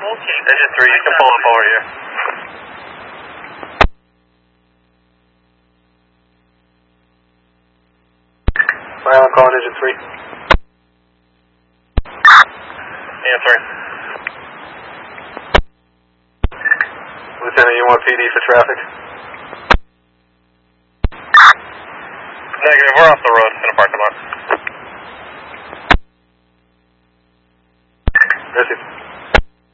Engine 3, you can pull up over here. Well, I'm calling Engine 3. Answering. Lieutenant, you want PD for traffic? Negative, we're off the road in the parking lot. Merci.